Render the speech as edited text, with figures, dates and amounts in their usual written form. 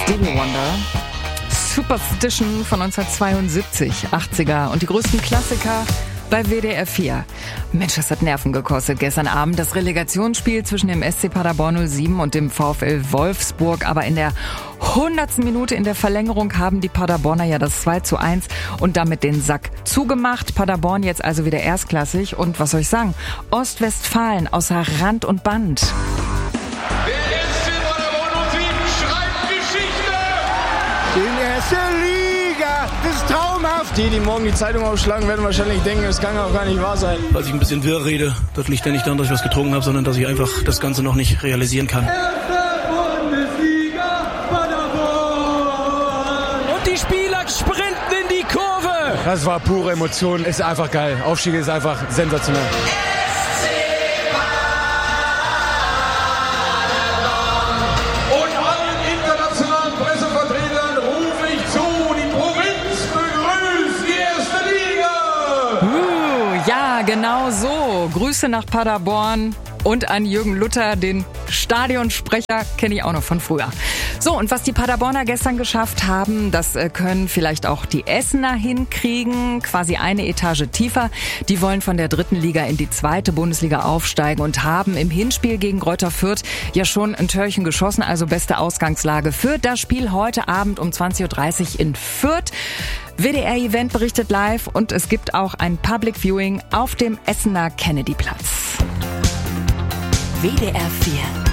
Stevie Wonder. Superstition von 1972, 80er und die größten Klassiker bei WDR 4. Mensch, das hat Nerven gekostet gestern Abend. Das Relegationsspiel zwischen dem SC Paderborn 07 und dem VfL Wolfsburg. Aber in der 100. Minute in der Verlängerung haben die Paderborner ja das 2:1 und damit den Sack zugemacht. Paderborn jetzt also wieder erstklassig. Und was soll ich sagen? Ostwestfalen außer Rand und Band. Der SC Paderborn 07 schreibt Geschichte! In erster Liga, das ist traumhaft. Die morgen die Zeitung aufschlagen, werden wahrscheinlich denken, das kann auch gar nicht wahr sein. Als ich ein bisschen wirr rede, das liegt ja nicht daran, dass ich was getrunken habe, sondern dass ich einfach das Ganze noch nicht realisieren kann. Bundesliga Paderborn! Und die Spieler sprinten in die Kurve! Das war pure Emotion, ist einfach geil. Aufstieg ist einfach sensationell. Und allen internationalen Pressevertretern rufe ich zu, die Provinz begrüßt die erste Liga! Ja, genau so. Grüße nach Paderborn und an Jürgen Luther, den Stadionsprecher, kenne ich auch noch von früher. So, und was die Paderborner gestern geschafft haben, das können vielleicht auch die Essener hinkriegen, quasi eine Etage tiefer. Die wollen von der 3. Liga in die 2. Bundesliga aufsteigen und haben im Hinspiel gegen Greuther Fürth ja schon ein Törchen geschossen, also beste Ausgangslage für das Spiel heute Abend um 20:30 Uhr in Fürth. WDR-Event berichtet live und es gibt auch ein Public Viewing auf dem Essener Kennedy-Platz. WDR 4